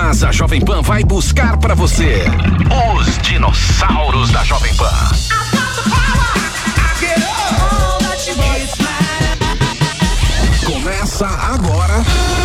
Mas a Jovem Pan vai buscar pra você os dinossauros da Jovem Pan. Começa agora.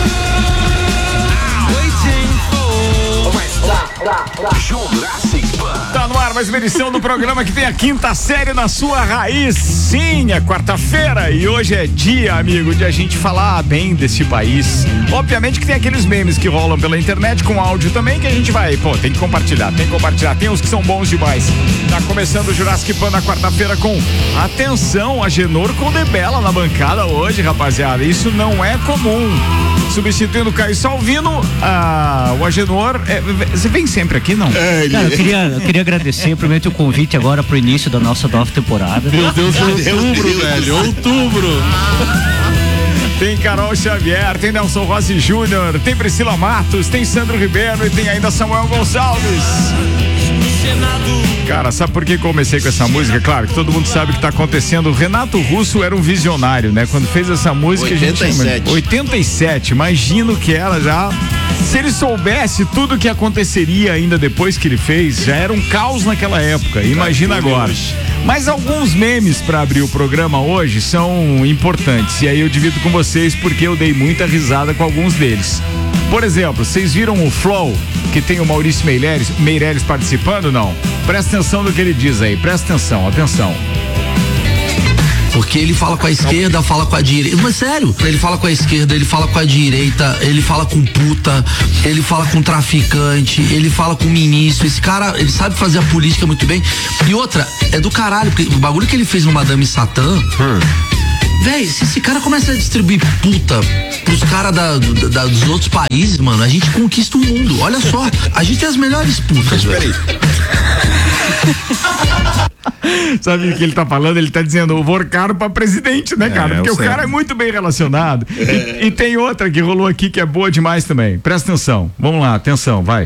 Jurassic Pan. Tá no ar mais uma edição do programa que tem a quinta série na sua raiz. Sim, é quarta-feira e hoje é dia, amigo, de a gente falar bem desse país. Obviamente que tem aqueles memes que rolam pela internet com áudio também que a gente vai, tem que compartilhar. Tem uns que são bons demais. Tá começando o Jurassic Pan na quarta-feira com atenção, Agenor Condebella na bancada hoje, rapaziada. Isso não é comum. Substituindo o Caio Salvino, o Agenor, você vem sempre aqui, não? Cara, eu queria agradecer primeiro o convite agora pro início da nossa nova temporada. Meu Deus, outubro, velho, outubro. Tem Carol Xavier, tem Nelson Rossi Júnior, tem Priscila Matos, tem Sandro Ribeiro e tem ainda Samuel Gonçalves. Cara, sabe por que comecei com essa música? Claro que todo mundo sabe o que tá acontecendo. O Renato Russo era um visionário, né? Quando fez essa música, 87. Imagino que ela já... Se ele soubesse tudo o que aconteceria ainda depois que ele fez, já era um caos naquela época. Imagina agora. Mas alguns memes para abrir o programa hoje são importantes. E aí eu divido com vocês porque eu dei muita risada com alguns deles. Por exemplo, vocês viram o Flow, que tem o Maurício Meirelles participando? Não? Presta atenção no que ele diz aí. Presta atenção. Porque ele fala com a esquerda, fala com a direita. Mas sério, ele fala com a esquerda, ele fala com a direita, ele fala com puta, ele fala com traficante, ele fala com ministro. Esse cara, ele sabe fazer a política muito bem. E outra, é do caralho, porque o bagulho que ele fez no Madame Satã. Véi, se esse cara começa a distribuir puta pros caras dos outros países, mano, a gente conquista o mundo. Olha só, a gente tem as melhores putas, velho. Sabe o que ele tá falando? Ele tá dizendo, eu vou caro pra presidente, né, cara? Porque o cara é muito bem relacionado. E tem outra que rolou aqui que é boa demais também. Presta atenção. Vamos lá, atenção, vai.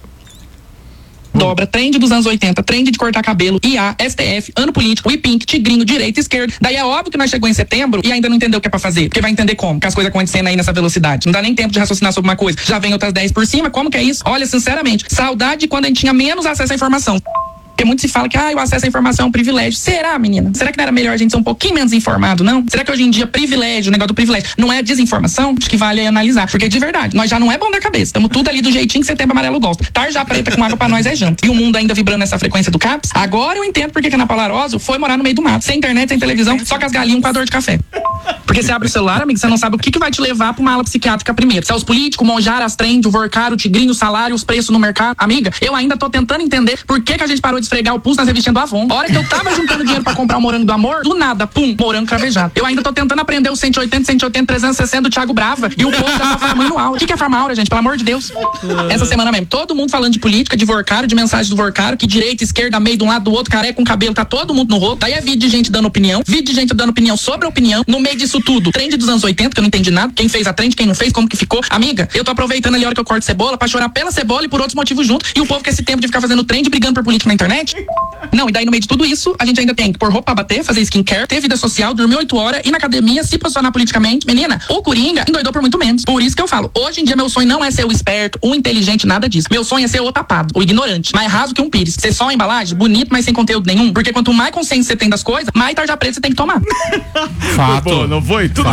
Dobra, trend dos anos 80, trend de cortar cabelo, IA, STF, ano político, Pink, tigrinho, direita, esquerda. Daí é óbvio que nós chegou em setembro e ainda não entendeu o que é pra fazer. Porque vai entender como, que as coisas acontecendo aí nessa velocidade. Não dá nem tempo de raciocinar sobre uma coisa. Já vem outras 10 por cima, como que é isso? Olha, sinceramente, saudade de quando a gente tinha menos acesso à informação. Porque muito se fala que o acesso à informação é um privilégio. Será, menina? Será que não era melhor a gente ser um pouquinho menos informado, não? Será que hoje em dia privilégio, o negócio do privilégio, não é desinformação? Acho que vale analisar. Porque de verdade, nós já não é bom da cabeça. Estamos tudo ali do jeitinho que Setembro Amarelo gosta. Tarja preta com água pra nós é janta. E o mundo ainda vibrando nessa frequência do CAPS. Agora eu entendo porque que a Ana Paula Arósio foi morar no meio do mato. Sem internet, sem televisão, só com as galinhas com a dor de café. Porque você abre o celular, amigo, você não sabe o que vai te levar pra uma ala psiquiátrica primeiro. Se é os políticos, Monjar, as trend, o Vorcar, o tigrinho, o salário, os preços no mercado. Amiga, eu ainda tô tentando entender por que a gente parou de esfregar o pulso nas revistas do Avon. A hora que eu tava juntando dinheiro pra comprar o morango do amor, do nada, pum, morango cravejado. Eu ainda tô tentando aprender o 180, 360 do Thiago Brava e o povo já tá farmando no áudio. O que é farma aura, gente? Pelo amor de Deus. Essa semana mesmo, todo mundo falando de política, de Vorcaro, de mensagem do Vorcaro, que direita, esquerda, meio de um lado do outro, careca com cabelo, tá todo mundo no rolo. Daí é vídeo de gente dando opinião, sobre a opinião. No meio disso tudo, trend dos anos 80, que eu não entendi nada. Quem fez a trend, quem não fez, como que ficou. Amiga, eu tô aproveitando ali a hora que eu corto cebola pra chorar pela cebola e por outros motivos junto. E o povo quer esse tempo de ficar fazendo trend brigando por política na internet. Não, e daí no meio de tudo isso, a gente ainda tem que pôr roupa pra bater, fazer skincare, ter vida social, dormir 8 horas, ir na academia, se posicionar politicamente. Menina, o Coringa endoidou por muito menos. Por isso que eu falo, hoje em dia meu sonho não é ser o esperto, o inteligente, nada disso. Meu sonho é ser o tapado, o ignorante, mais raso que um pires. Ser só uma embalagem, bonito, mas sem conteúdo nenhum. Porque quanto mais consciência você tem das coisas, mais tarja preta você tem que tomar. Fato. Bom, não foi? Tudo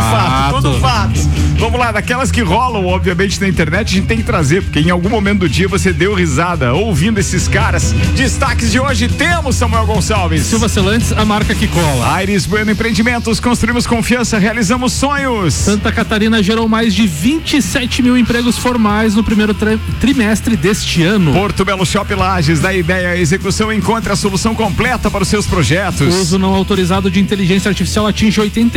fato. Vamos lá, daquelas que rolam, obviamente, na internet, a gente tem que trazer, porque em algum momento do dia você deu risada ouvindo esses caras. Destaques de hoje temos, Samuel Gonçalves. Silva Celantes, a marca que cola. Aires Bueno Empreendimentos, construímos confiança, realizamos sonhos. Santa Catarina gerou mais de 27 mil empregos formais no primeiro trimestre deste ano. Porto Belo Shop Lages, da ideia à execução, encontre a solução completa para os seus projetos. O uso não autorizado de inteligência artificial atinge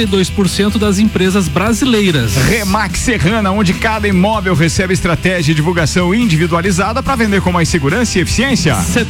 82% das empresas brasileiras. Remax Serrana, onde cada imóvel recebe estratégia de divulgação individualizada para vender com mais segurança e eficiência.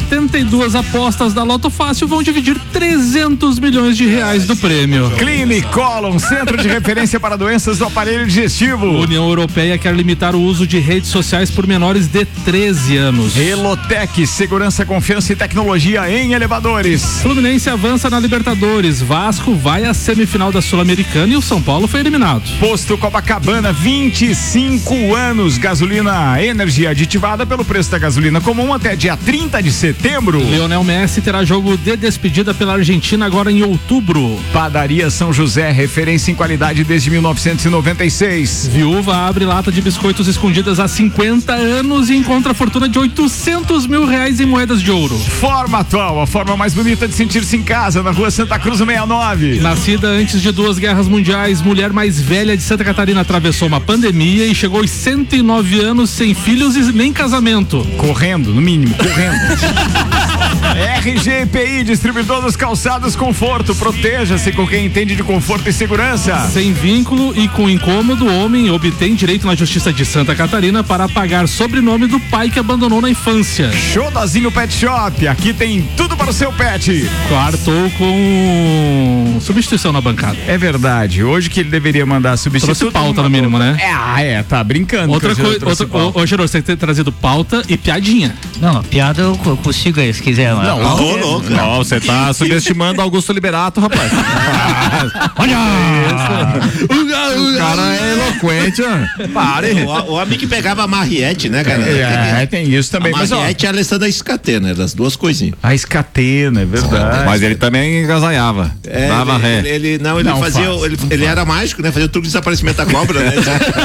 72 apostas da Loto Fácil vão dividir 300 milhões de reais do prêmio. Clinic Colon, centro de referência para doenças do aparelho digestivo. União Europeia quer limitar o uso de redes sociais por menores de 13 anos. Elotec, segurança, confiança e tecnologia em elevadores. Fluminense avança na Libertadores. Vasco vai à semifinal da Sul-Americana. Sul-Americana e o São Paulo foi eliminado. Posto Copacabana, 25 anos. Gasolina Energy aditivada pelo preço da gasolina comum até dia 30 de setembro. Lionel Messi terá jogo de despedida pela Argentina agora em outubro. Padaria São José, referência em qualidade desde 1996. Viúva abre lata de biscoitos escondidas há 50 anos e encontra a fortuna de R$800 mil em moedas de ouro. Forma Atual, a forma mais bonita de sentir-se em casa, na rua Santa Cruz 69. Nascida antes de 2 guerras mundiais, mulher mais velha de Santa Catarina atravessou uma pandemia e chegou aos 109 anos sem filhos e nem casamento. Correndo, no mínimo, correndo. RGPI, distribuidor dos calçados Conforto. Proteja-se com quem entende de conforto e segurança. Sem vínculo e com incômodo, o homem obtém direito na Justiça de Santa Catarina para apagar sobrenome do pai que abandonou na infância. Xodozinho Pet Shop, aqui tem tudo para o seu pet. Quartou com substituição na bancada. É verdade, hoje que ele deveria mandar substituto. Trouxe pauta no mínimo, né? Tá brincando. Outra coisa, ô Gerô, você tem que ter trazido pauta e piadinha. Não, piada eu consigo aí, se quiser. Não, você tá subestimando Augusto Liberato, rapaz. Olha! O cara é eloquente, ó. Pare. O homem que pegava a Mariette, né, cara? Tem isso também. A Mariette e a Alessandra Scatena, das duas coisinhas. A Scatena, é verdade. Mas ele também agasalhava. Dava ré. Ele fazia. Ele era mágico, né? Fazia o truque de desaparecimento da cobra, né?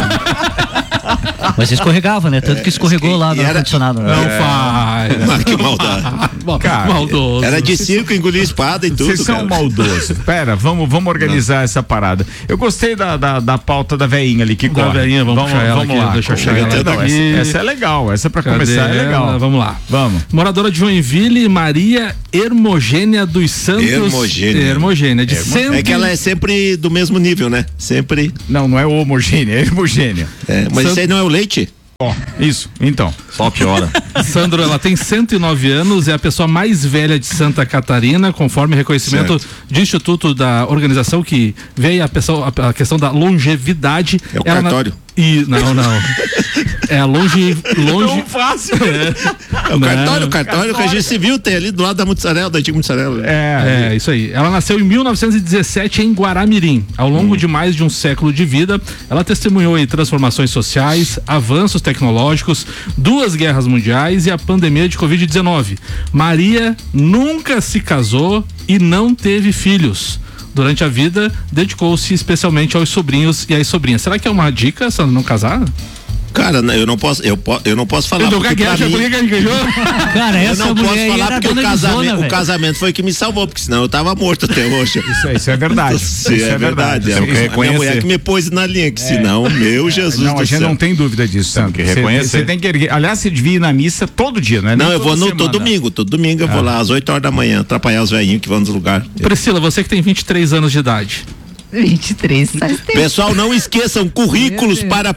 Mas escorregava, né? Tanto que escorregou lá no ar-condicionado. Não faz. Mas que maldade. Cara, maldoso. Era de circo, engolir espada e tudo. Vocês são maldosos. Pera, vamos organizar essa parada. Eu gostei da pauta da veinha ali que corre. Da veinha, vamos puxar ela aqui, lá. Deixa eu chegar ela aqui. Essa é legal, essa pra começar é legal. Vamos lá. Vamos. Moradora de Joinville, Maria Hermogênia dos Santos. Hermogênia. É que ela é sempre do mesmo nível, né? Sempre. Não é homogênea, é hermogênea. Mas isso aí não é o leite? Isso, então. Só piora. Sandro, ela tem 109 anos, é a pessoa mais velha de Santa Catarina, conforme reconhecimento de Instituto da organização que veio a questão da longevidade. É o cartório. Não. É a longe. Tão fácil. É o cartório que a gente viu tem ali do lado da mussarela, da antiga mussarela. É, isso aí. Ela nasceu em 1917 em Guaramirim. Ao longo de mais de um século de vida, ela testemunhou em transformações sociais, avanços tecnológicos, 2 guerras mundiais e a pandemia de Covid-19. Maria nunca se casou e não teve filhos. Durante a vida, dedicou-se especialmente aos sobrinhos e às sobrinhas. Será que é uma dica, Sandro, não casar? Cara, eu não posso falar. Cara, essa eu não posso mulher falar porque o casamento foi que me salvou, porque senão eu tava morto até hoje. Isso é verdade. Isso é verdade. A minha mulher que me pôs na linha, que senão, meu Jesus do céu. A gente não tem dúvida disso, Sandro. Tem que reconhecer. Você tem que erguer. Aliás, você devia ir na missa todo dia, né? Não, eu vou todo domingo eu vou lá às 8 horas da manhã, atrapalhar os velhinhos que vão nos lugares. Priscila, você que tem 23 anos de idade. 23 faz tempo. Pessoal, não esqueçam currículos para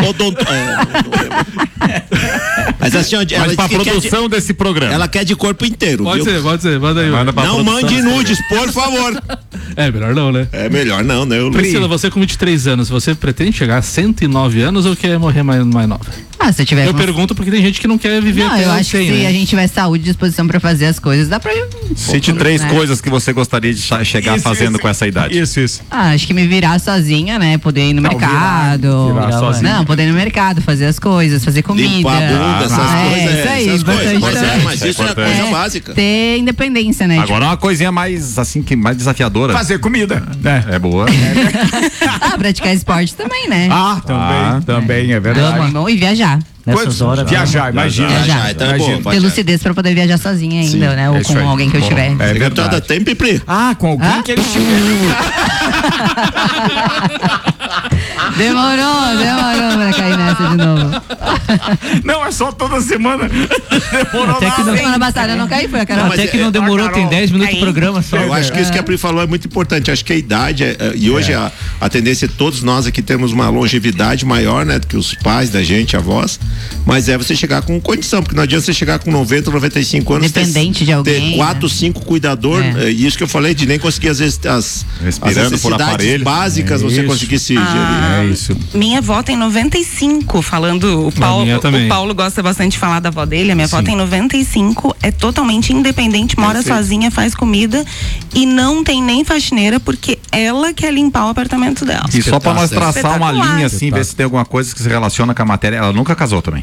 Mas assim, para a produção desse programa. Ela quer de corpo inteiro. Pode ser, manda aí. Não mande nudes, por favor. É melhor não, né? É melhor não, né? Priscila, você com 23 anos, você pretende chegar a 109 anos ou quer morrer mais nova? Se tiver. Eu pergunto porque tem gente que não quer viver até eu acho que se né? a gente tiver saúde e disposição pra fazer as coisas, dá pra ir. Cite 3 coisas que você gostaria de chegar fazendo com essa idade. Isso. Acho que me virar sozinha, né? Poder ir no mercado. Virar sozinha. Não, poder ir no mercado, fazer as coisas, fazer comida. Limpar a bunda, essas coisas. Isso aí, mas isso é coisa básica. Ter independência, né? Agora uma coisinha mais assim, que mais desafiadora. Fazer comida. É boa. Praticar esporte também, né? Também é verdade. E viajar. Nessas horas. Viajar, imagina. Ter lucidez pra poder viajar sozinha ainda, né? Ou com alguém que eu tiver. É verdade. Com alguém que ele estiver. Demorou pra cair nessa de novo. Não, é só toda semana. Demorou até que não. Semana passada eu não caí, foi a Carol. Até que não demorou, tem 10 minutos de programa só. Eu acho que isso que a Pri falou é muito importante. Acho que a idade, e hoje a tendência, todos nós aqui temos uma longevidade maior, né? Do que os pais da gente, avós. Mas é você chegar com condição, porque não adianta você chegar com 90, 95 anos. Dependente de alguém. Ter 4, 5 cuidador, isso que eu falei, de nem conseguir às vezes as necessidades básicas, você conseguir se gerir. É isso. Minha avó tem 95, falando, o Paulo gosta bastante de falar da avó dele, a minha avó tem 95, é totalmente independente, mora sozinha, faz comida e não tem nem faxineira porque ela quer limpar o apartamento dela. E só pra nós traçar uma linha assim, ver se tem alguma coisa que se relaciona com a matéria, ela nunca casou também.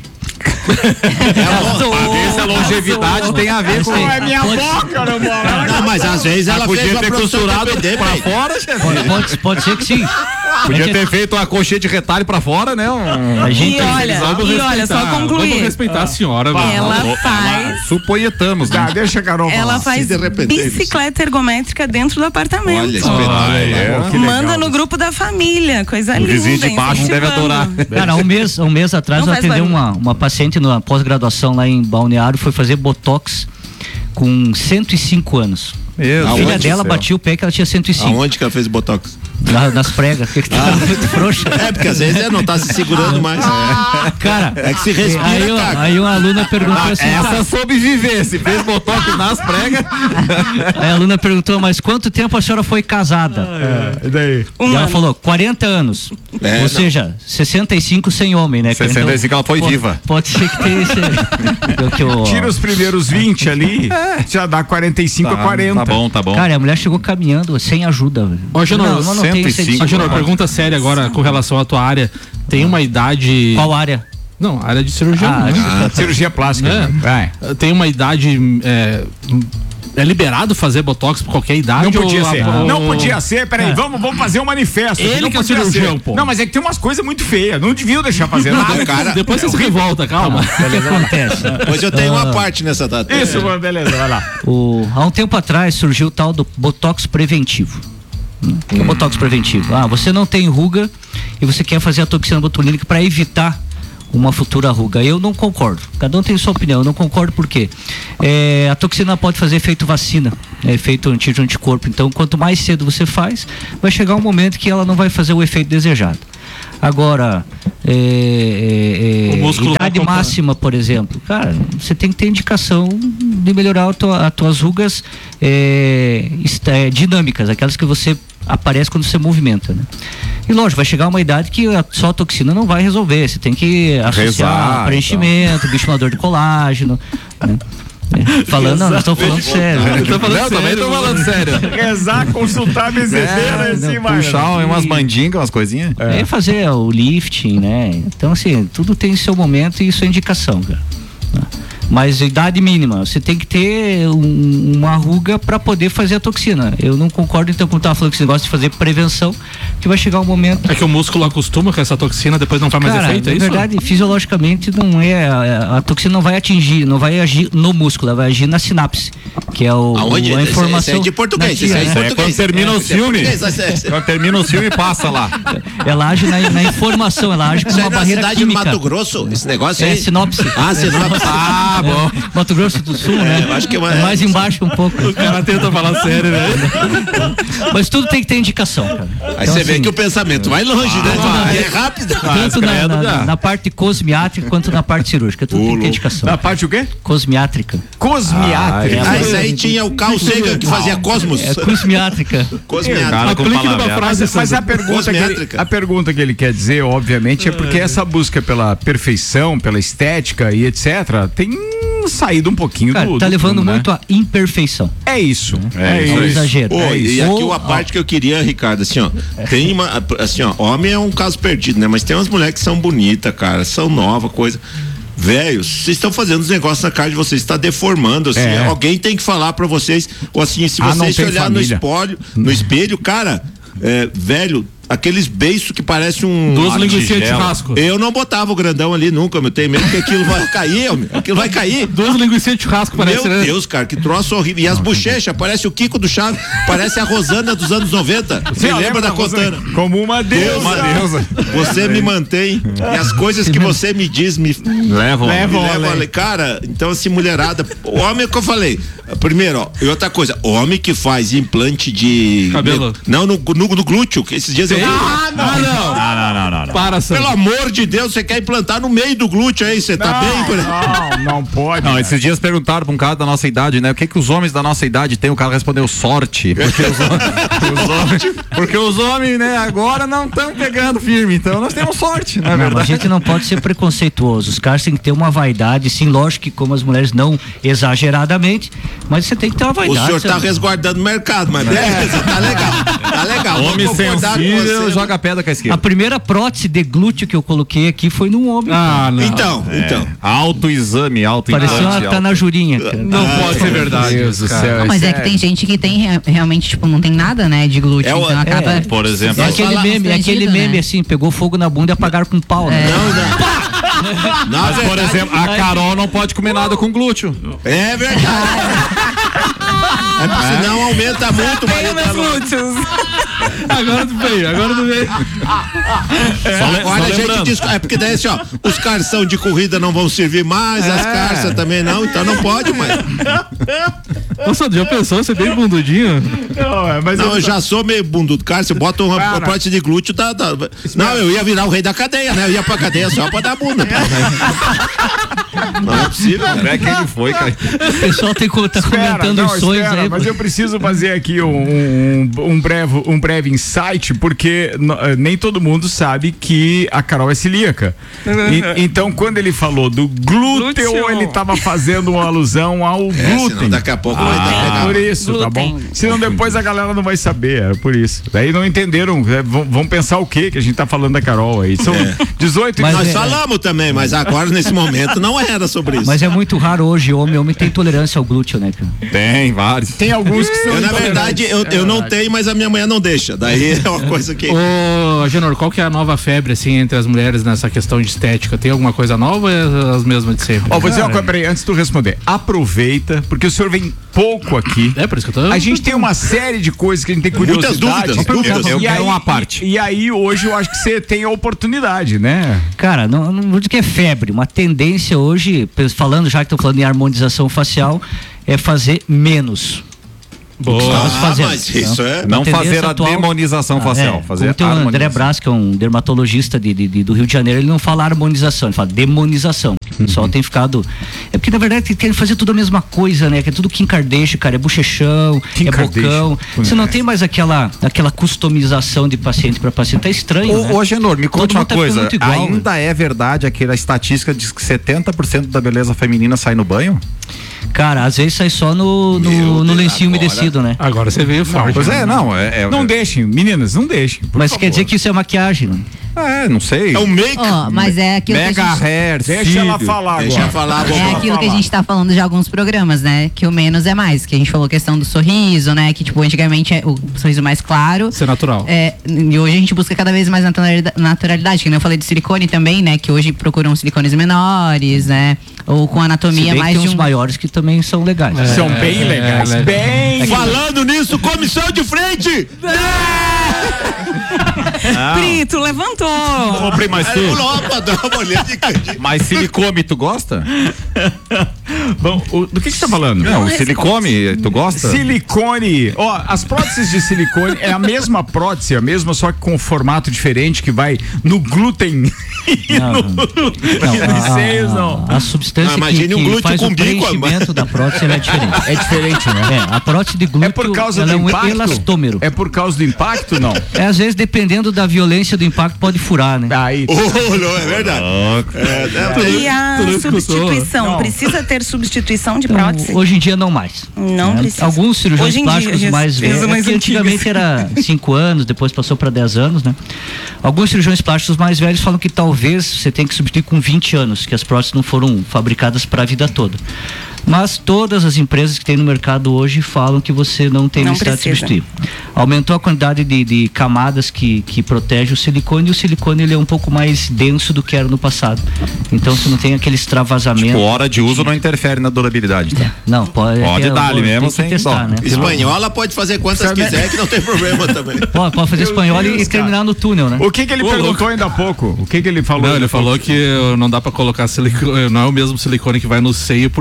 Essa longevidade tem a ver com a minha avó, caramba. Não, mas às vezes ela podia ter costurado pra fora, Pode ser que sim. Podia ter feito uma colcheia de retalho pra fora, né? E olha, só concluir. Vamos respeitar a senhora. Ela faz. Suponhamos, né? Deixa a Carol falar. Ela faz bicicleta ergométrica dentro do apartamento. Olha, espetáculo. Manda no grupo da família, coisa linda. O vizinho de baixo deve adorar. Cara, um mês atrás eu atendi uma paciente na pós-graduação lá em Balneário, foi fazer botox com 105 anos. A filha dela batia o pé que ela tinha 105. Aonde que ela fez botox? Nas pregas, porque tá muito frouxa. Porque às vezes não tá se segurando mais. Cara, é que se respira. Aí uma aluna perguntou assim. Essa soube viver, se fez botox nas pregas. Aí a aluna perguntou, mas quanto tempo a senhora foi casada? E daí? E ela falou, 40 anos. Ou seja, 65 sem homem, né? 65 então, ela foi viva. Pode ser que tenha esse. Tira os primeiros 20 ali, já dá 45 a 40. Tá bom. Cara, a mulher chegou caminhando sem ajuda. Ó, Janor, pergunta séria agora com relação à tua área. Tem uma idade. Qual área? Não, área de cirurgia. Cirurgia plástica. Tem uma idade. É liberado fazer botox por qualquer idade? Não podia ser. Não podia ser, peraí, vamos fazer um manifesto. Ele que é cirurgião, pô. Não, mas é que tem umas coisas muito feias, não deviam deixar fazer nada, cara. Depois você se revolta, calma. O que acontece? Pois eu tenho uma parte nessa data. Isso, beleza, vai lá. Há um tempo atrás surgiu o tal do botox preventivo. O que é o botox preventivo? Você não tem ruga e você quer fazer a toxina botulínica para evitar uma futura ruga. Eu não concordo. Cada um tem sua opinião. Eu não concordo porque a toxina pode fazer efeito vacina, efeito anticorpo. Então, quanto mais cedo você faz, vai chegar um momento que ela não vai fazer o efeito desejado. Agora, idade máxima, por exemplo, cara, você tem que ter indicação de melhorar as tuas rugas dinâmicas, aquelas que você aparece quando você movimenta, né? E lógico, vai chegar uma idade que só a toxina não vai resolver, você tem que associar preenchimento, bioestimulador de colágeno, né? Falando, não, nós estamos falando sério. Também tô falando sério. Rezar, consultar bezedeira, puxar umas mandingas, umas coisinhas. Fazer o lifting, né? Então, assim, tudo tem seu momento e sua indicação, cara. Mas idade mínima, você tem que ter uma ruga para poder fazer a toxina. Eu não concordo, então, como estava falando, que você gosta de fazer prevenção, que vai chegar um momento. É que o músculo acostuma com essa toxina, depois não faz mais efeito, é isso? Na verdade, fisiologicamente, não é. A toxina não vai agir no músculo, ela vai agir na sinapse, que é a informação. Isso é de português, quando termina o filme. Quando termina o filme, passa lá. Ela age na informação, ela age com uma barreira química. Do Mato Grosso, esse negócio aí? É sinopse. Sinopse. Bom. Mato Grosso do Sul, né? Eu acho que mais embaixo um pouco. O cara tenta falar sério, né? Mas tudo tem que ter indicação, cara. Aí então, você vê que o pensamento vai longe, né? É rápido. Tanto na parte cosmiátrica quanto na parte cirúrgica. Tudo tem que ter indicação. Na parte o quê? Cosmiátrica. Cosmiátrica. Isso aí tinha o Carl Sagan que fazia Cosmos. Cosmiátrica. Mas a pergunta que ele quer dizer, obviamente, é porque essa busca pela perfeição, pela estética e etc., tem saído um pouquinho tá levando muito à imperfeição. É isso. É isso. Exagero. E aqui uma parte que eu queria, Ricardo, assim, ó, tem uma, assim, ó, homem é um caso perdido, né? Mas tem umas mulheres que são bonitas, cara, são novas, coisa. Velho, vocês estão fazendo os negócios na cara de vocês, está deformando, assim, alguém tem que falar pra vocês, ou assim, se vocês se olhar no espelho, cara, velho, aqueles beiços que parece um... Duas linguicinhas de churrasco. Eu não botava o grandão ali nunca, eu tenho medo que aquilo vai cair, aquilo vai cair. Duas linguicinhas de churrasco parece, né? Meu Deus, cara, que troço horrível. E as bochechas, parece o Kiko do Chaves, parece a Rosana dos anos 90. Você lembra da Rosana? Como uma deusa. Você me mantém, e as coisas que você me diz me levam. Cara, então assim, mulherada, o homem que eu falei, primeiro, ó, e outra coisa, homem que faz implante de... cabelo. Não, no glúteo, que esses dias eu Não. Para, pelo amor de Deus, você quer implantar no meio do glúteo aí, você tá bem? Não pode. Não, esses dias perguntaram pra um cara da nossa idade, né? O que os homens da nossa idade têm? O cara respondeu sorte. Porque os homens, né, agora não estão pegando firme, então nós temos sorte, não é verdade? A gente não pode ser preconceituoso, os caras têm que ter uma vaidade, sim, lógico que como as mulheres não exageradamente, mas você tem que ter uma vaidade. O senhor tá resguardando o mercado, mas beleza, tá legal. Homem sensível joga pedra com a esquerda. A primeira prótese de glúteo que eu coloquei aqui foi num homem. Não. Então. Autoexame. Pareceu uma tanajurinha, cara. Não pode ser verdade. Deus do céu. Não, mas é que tem gente que tem realmente, tipo, não tem nada, né, de glúteo, então acaba... Por exemplo. É aquele meme, assim, pegou fogo na bunda e apagaram com pau, né? Mas, por exemplo, a Carol não pode comer nada com glúteo. É verdade. Senão aumenta muito meus glúteos. Agora tu veio. Olha, a gente diz, porque daí assim, ó, os carção de corrida não vão servir mais, as carças também não, então não pode mais. Nossa, já pensou, você é bem bundudinho? Eu já sou meio bundudo, cara, se eu boto uma prótese de glúteo, Não, eu ia virar o rei da cadeia, né? Eu ia pra cadeia só pra dar bunda. Não é possível. Como é que ele foi, cara? O pessoal tá comentando os sonhos aí. Mas eu preciso fazer aqui um breve insight, porque nem todo mundo sabe que a Carol é celíaca. Então, quando ele falou do glúteo, ele estava fazendo uma alusão ao glúten. Senão daqui a pouco vai dar. Por isso, glúten. Tá bom? Senão depois a galera não vai saber, era por isso. Daí não entenderam, vão pensar o quê que a gente tá falando da Carol aí. São 18 Nós falamos também, mas agora nesse momento não era sobre isso. Mas é muito raro hoje, homem tem tolerância ao glúteo, né, cara? Tem vários. Tem alguns que são. Na verdade, eu não tenho, mas a minha mulher não deixa. Daí é uma coisa que. Ô, Genor, qual que é a nova febre, assim, entre as mulheres nessa questão de estética? Tem alguma coisa nova ou é as mesmas de sempre? Vou dizer uma coisa, peraí, antes de tu responder. Aproveita, porque o senhor vem pouco aqui. É por isso que eu tô. A gente tem uma série de coisas que a gente tem curiosidade. Muitas dúvidas. Eu quero uma parte. E aí, hoje, eu acho que você tem a oportunidade, né? Cara, não vou dizer que é febre. Uma tendência hoje, falando, já que estão falando em harmonização facial, é fazer menos. Boa. Mas isso é. Não fazer a demonização facial. Fazer como tem o André Brás, que é um dermatologista do Rio de Janeiro, ele não fala harmonização, ele fala demonização. O pessoal tem ficado. É porque na verdade querem fazer tudo a mesma coisa, né? Que é tudo Kim Kardashian, cara. É bochechão, bocão. Você não tem mais aquela customização de paciente para paciente. Tá estranho. Ô, Genor, me conte uma coisa. Ainda é verdade aquela estatística diz que 70% da beleza feminina sai no banho? Cara, às vezes sai só no lencinho umedecido, né? Agora você veio forte. Pois não deixem, meninas, não deixem. Mas quer dizer que isso é maquiagem, né? Não sei. É um make. Mas é aquilo Mega hair, deixa ela falar agora. Deixa ela falar. É aquilo que a gente tá falando de alguns programas, né? Que o menos é mais. Que a gente falou questão do sorriso, né? Que tipo, antigamente é o sorriso mais claro. Ser natural. E hoje a gente busca cada vez mais naturalidade. Que nem eu falei de silicone também, né? Que hoje procuram silicones menores, né? Ou com anatomia mais de uns maiores que também são legais. São bem legais. Falando nisso, comissão de frente! Brito, levantou. Comprei mais tu. Mas silicone, tu gosta? Bom, do que você tá falando? Não, silicone, tu gosta? Silicone. As próteses de silicone é a mesma prótese, só que com um formato diferente que vai no glúten e nos seios, não. A substância que faz o preenchimento da prótese é diferente. É diferente, né? A prótese de glúteo é por causa do impacto? Elastômero. É por causa do impacto, não? Às vezes, dependendo da violência do impacto, pode furar, né? Não, é verdade. E a substituição? Precisa ter substituição de prótese? Hoje em dia, não mais. Não precisa. Alguns cirurgiões plásticos mais velhos, que antigamente era 5 anos, depois passou para 10 anos, né? Alguns cirurgiões plásticos mais velhos falam que talvez você tenha que substituir com 20 anos, que as próteses não foram fabricadas para a vida toda. Mas todas as empresas que tem no mercado hoje falam que você não tem necessidade de substituir. Aumentou a quantidade de camadas que protege o silicone, e o silicone ele é um pouco mais denso do que era no passado. Então você não tem aquele extravasamento. Tipo, hora de uso não interfere na durabilidade, tá? Não, pode dar mesmo sem testar, né? Espanhola pode fazer quantas quiser, que não tem problema também. Pode fazer espanhola e terminar no túnel, né? O que ele perguntou ainda há pouco? O que ele falou? Não, ele falou que não dá pra colocar silicone, não é o mesmo silicone que vai no seio, porque senão já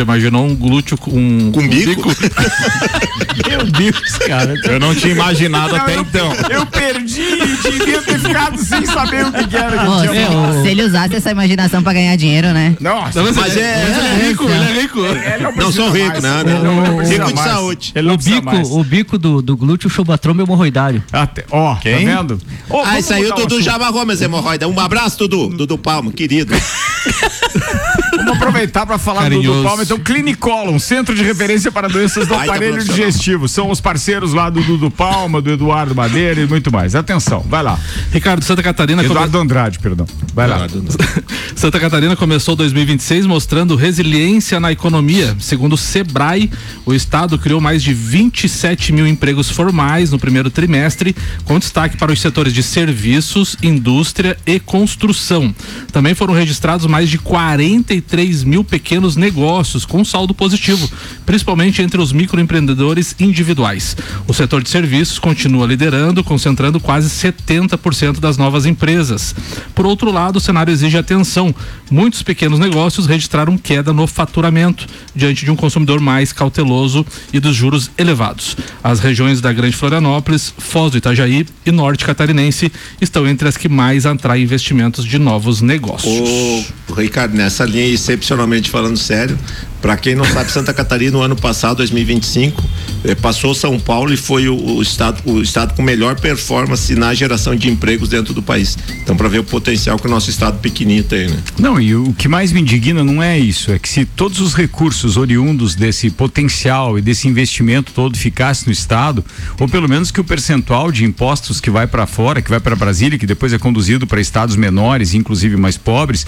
imaginou um glúteo com bico? Meu Deus, cara. Eu não tinha imaginado até então. Eu perdi e devia ter ficado sem saber o que era. Se ele usasse essa imaginação pra ganhar dinheiro, né? Nossa, mas ele é rico, ele é rico. Não sou rico, não. Rico de saúde. O bico do glúteo chobatrombo hemorroidário. Ó, quem? Tá vendo? Isso aí o Dudu já amarrou minhas hemorroidas. Um abraço, Dudu Palma, querido. Vamos aproveitar para falar do Dudu Palma. Então, Clinicolon, centro de referência para doenças do aparelho digestivo. São os parceiros lá do Dudu Palma, do Eduardo Madeira e muito mais. Atenção, vai lá. Ricardo, Santa Catarina... Eduardo Andrade, perdão. Vai lá. Santa Catarina começou 2026 mostrando resiliência na economia. Segundo o Sebrae, o estado criou mais de 27 mil empregos formais no primeiro trimestre, com destaque para os setores de serviços, indústria e construção. Também foram registrados mais de 43 mil pequenos negócios com saldo positivo, principalmente entre os microempreendedores individuais. O setor de serviços continua liderando, concentrando quase 70% das novas empresas. Por outro lado, o cenário exige atenção. Muitos pequenos negócios registraram queda no faturamento, diante de um consumidor mais cauteloso e dos juros elevados. As regiões da Grande Florianópolis, Foz do Itajaí e Norte Catarinense estão entre as que mais atraem investimentos de novos negócios. Ricardo, nessa linha, excepcionalmente falando sério, para quem não sabe, Santa Catarina no ano passado, 2025, passou São Paulo e foi o estado com melhor performance na geração de empregos dentro do país. Então, para ver o potencial que o nosso estado pequenino tem, né? Não, e o que mais me indigna não é isso, é que se todos os recursos oriundos desse potencial e desse investimento todo ficasse no estado, ou pelo menos que o percentual de impostos que vai para fora, que vai para Brasília, que depois é conduzido para estados menores, inclusive mais pobres,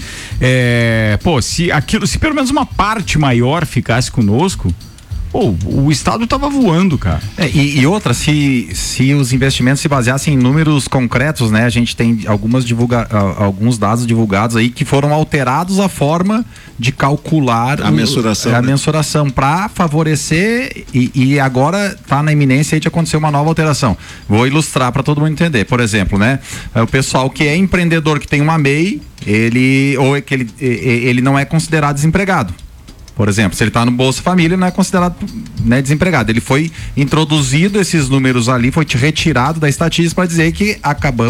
se pelo menos uma parte maior ficasse conosco, o estado tava voando, cara. E outra, se os investimentos se baseassem em números concretos, né? A gente tem alguns dados divulgados aí que foram alterados a forma de calcular a mensuração para favorecer e agora tá na iminência aí de acontecer uma nova alteração. Vou ilustrar para todo mundo entender. Por exemplo, né? O pessoal que é empreendedor, que tem uma MEI, ele não é considerado desempregado. Por exemplo, se ele está no Bolsa Família, não é considerado, né, desempregado. Ele foi introduzido, esses números ali, foi retirado da estatística para dizer que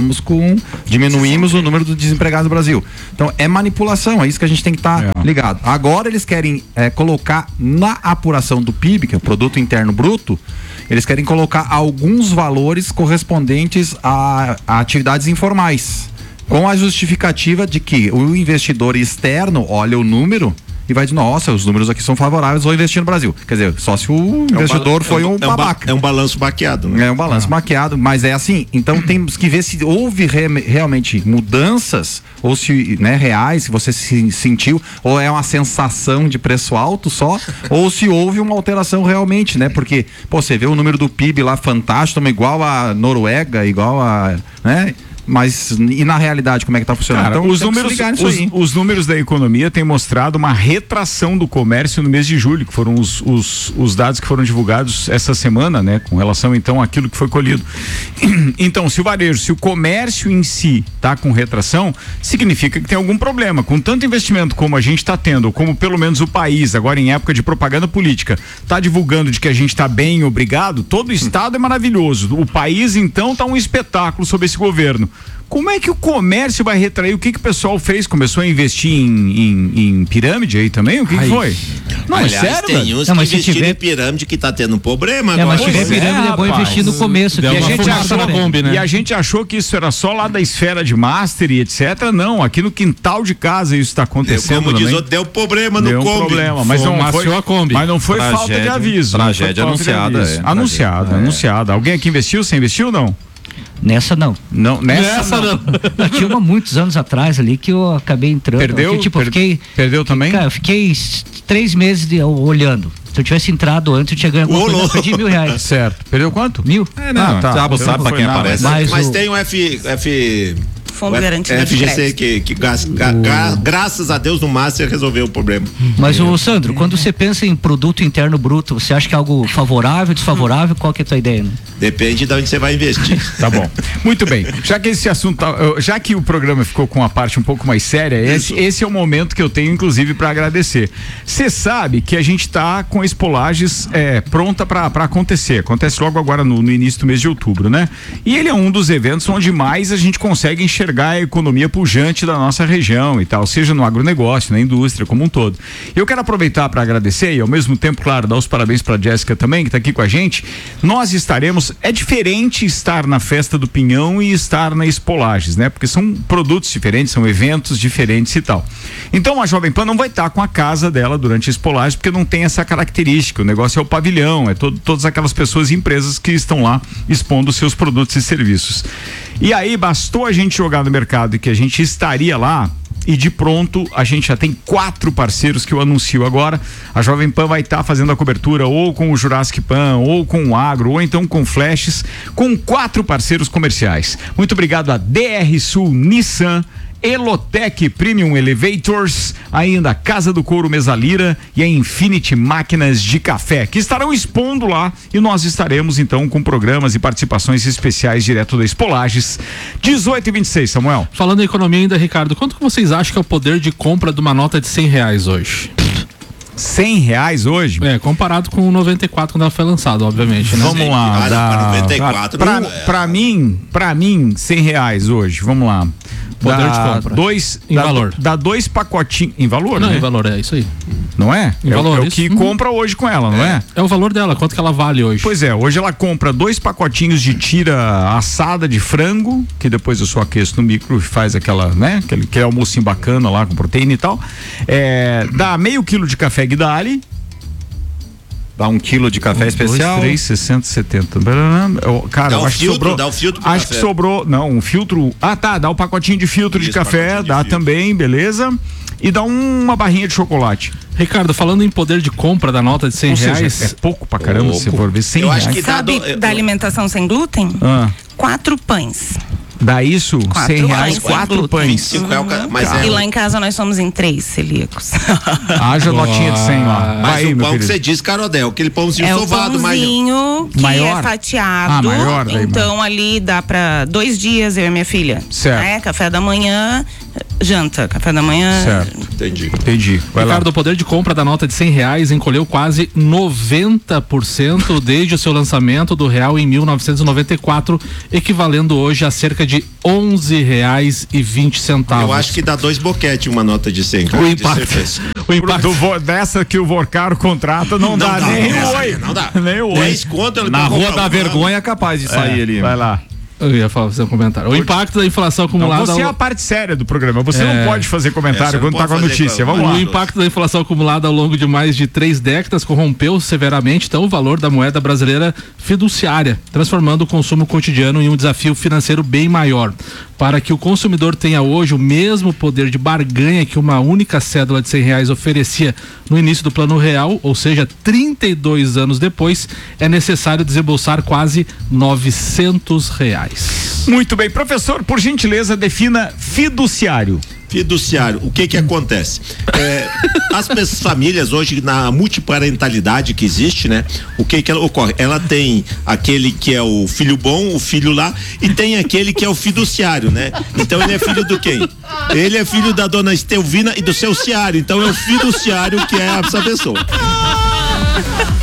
diminuímos o número de desempregados no Brasil. Então, é manipulação, é isso que a gente tem que estar ligado. Agora eles querem colocar na apuração do PIB, que é o Produto Interno Bruto, eles querem colocar alguns valores correspondentes a atividades informais, com a justificativa de que o investidor externo olha o número e vai dizer, nossa, os números aqui são favoráveis, vou investir no Brasil. Quer dizer, só se o investidor foi um babaca. É um balanço baqueado, né? É um balanço baqueado, mas é assim, então temos que ver se houve realmente mudanças, ou se, né, reais, se você se sentiu, ou é uma sensação de preço alto só, ou se houve uma alteração realmente, né? Porque, você vê o número do PIB lá fantástico, igual a Noruega, igual a, né? Mas e na realidade como é que tá funcionando? Cara, então, os números da economia têm mostrado uma retração do comércio no mês de julho, que foram os dados que foram divulgados essa semana, né? Com relação então àquilo que foi colhido. Então, se o comércio em si tá com retração, significa que tem algum problema. Com tanto investimento como a gente está tendo, como pelo menos o país, agora em época de propaganda política, tá divulgando de que a gente tá bem, obrigado, todo o estado é maravilhoso. O país então tá um espetáculo sob esse governo. Como é que o comércio vai retrair? O que o pessoal fez? Começou a investir em pirâmide aí também? O que foi? Não, aliás, é sério, tem uns que investiram em pirâmide que tá tendo um problema agora. Mas se tiver pirâmide é bom investir no começo. E a gente achou que isso era só lá da esfera de master e etc. Não, aqui no quintal de casa isso está acontecendo. Como diz outro, deu problema no Kombi. Problema, mas não foi falta de aviso. Tragédia anunciada. Anunciada. Alguém aqui investiu? Você investiu ou não? Nessa não. Nessa não. Eu tinha muitos anos atrás ali que eu acabei entrando. Perdeu? Perdeu também? Cara, eu fiquei 3 meses olhando. Se eu tivesse entrado antes, eu tinha ganho alguma coisa, eu perdi R$1.000. Certo. Perdeu quanto? 1.000. Tá. Sabe pra quem aparece. Mas tem o Fundo Garantido de FGC Crédito. Graças a Deus no Márcio resolveu o problema. Mas, Sandro, quando você pensa em produto interno bruto, você acha que é algo favorável, desfavorável? Qual que é a tua ideia? Né? Depende de onde você vai investir. Tá bom. Muito bem. Já que esse assunto, já que o programa ficou com uma parte um pouco mais séria, esse é o momento que eu tenho, inclusive, para agradecer. Você sabe que a gente tá com a Expolages pronta para acontecer. Acontece logo agora no início do mês de outubro, né? E ele é um dos eventos onde mais a gente consegue enxergar a economia pujante da nossa região e tal, seja no agronegócio, na indústria como um todo. Eu quero aproveitar para agradecer e ao mesmo tempo, claro, dar os parabéns para Jéssica também, que está aqui com a gente. Nós estaremos, é diferente estar na Festa do Pinhão e estar na Expolages, né? Porque são produtos diferentes, são eventos diferentes e tal. Então a Jovem Pan não vai estar com a casa dela durante a Expolages, porque não tem essa característica. O negócio é o pavilhão, todas aquelas pessoas e empresas que estão lá expondo seus produtos e serviços. E aí bastou a gente jogar no mercado e que a gente estaria lá, e de pronto a gente já tem 4 parceiros que eu anuncio agora. A Jovem Pan vai estar fazendo a cobertura ou com o Jurassic Pan, ou com o Agro, ou então com Flashes, com 4 parceiros comerciais. Muito obrigado a DR Sul Nissan, Elotec Premium Elevators, ainda a Casa do Couro Mesalira e a Infinity Máquinas de Café, que estarão expondo lá, e nós estaremos então com programas e participações especiais direto da Expolages. 18h26, Samuel. Falando em economia ainda, Ricardo, quanto que vocês acham que é o poder de compra de uma nota de R$100 hoje? R$100 hoje? Comparado com o 94 quando ela foi lançada, obviamente, né? Vamos lá. 94. Pra mim, R$100 hoje, vamos lá. Poder de compra. Valor. Dá 2 pacotinhos. Em valor, não, né? Em valor, é isso aí. Não é? Em valor, é o que compra hoje com ela, não é? É o valor dela, quanto que ela vale hoje. Pois é, hoje ela compra 2 pacotinhos de tira assada de frango, que depois eu só aqueço no micro e faz aquela, né? Aquele almocinho bacana lá com proteína e tal. Dá meio quilo de café Guidali. Dá 1 quilo de café especial. 2, 3, 60, 70. Cara, dá eu acho que sobrou. Dá o filtro pro acho café. Que sobrou. Não, um filtro. Dá o pacotinho de filtro de café, dá também, beleza. E dá uma barrinha de chocolate. Ricardo, falando em poder de compra da nota de R$100. Seja, é pouco pra caramba, se for ver R$100. Eu acho que Sabe da alimentação sem glúten? 4 pães. Dá isso? R$100, 4 pães. E lá em casa nós somos em 3 celíacos. Haja notinha de 100 lá. Mas o pão que você diz, Carodel, aquele pãozinho sovado pãozinho que maior? É fatiado. Maior daí, então ali dá pra 2 dias, eu e minha filha. Certo. Café da manhã, janta, café da manhã. Certo. Entendi. Ricardo, o poder de compra da nota de R$100 encolheu quase 90% desde o seu lançamento do real em 1994, equivalendo hoje a cerca de R$11,20. Eu acho que dá 2 boquete uma nota de 100. O impacto dessa que o Vorcaro contrata não dá nem o oi. Não dá. Nem o oi. 10 conto na rua da vergonha é capaz de sair ali. Vai lá. Eu ia fazer um comentário. O impacto da inflação acumulada. Você é a parte séria do programa. Você não pode fazer comentário quando tá com a notícia. Vamos lá. O impacto da inflação acumulada ao longo de mais de 3 décadas corrompeu severamente então o valor da moeda brasileira fiduciária, transformando o consumo cotidiano em um desafio financeiro bem maior. Para que o consumidor tenha hoje o mesmo poder de barganha que uma única cédula de R$100 oferecia no início do Plano Real, ou seja, 32 anos depois, é necessário desembolsar quase R$900. Muito bem, professor, por gentileza, defina fiduciário. Fiduciário, o que acontece? As famílias hoje, na multiparentalidade que existe, né? O que ela ocorre? Ela tem aquele que é o filho bom, o filho lá, e tem aquele que é o fiduciário, né? Então ele é filho do quem? Ele é filho da dona Estelvina e do seu Ciário, então é o fiduciário que é essa pessoa.